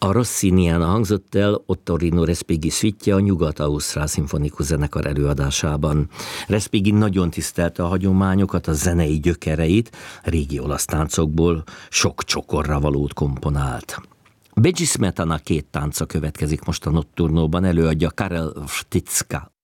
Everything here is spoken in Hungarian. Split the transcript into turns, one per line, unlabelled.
A Rossinien hangzott el Ottorino Respighi szüittje a Nyugat-Ausztrál Szimfonikus Zenekar előadásában. Respighi nagyon tisztelte a hagyományokat, a zenei gyökereit, régi olasz táncokból sok csokorra valót komponált. Bédzsi Smetana két tánca következik most a Notturnóban, előadja Karel Vtycka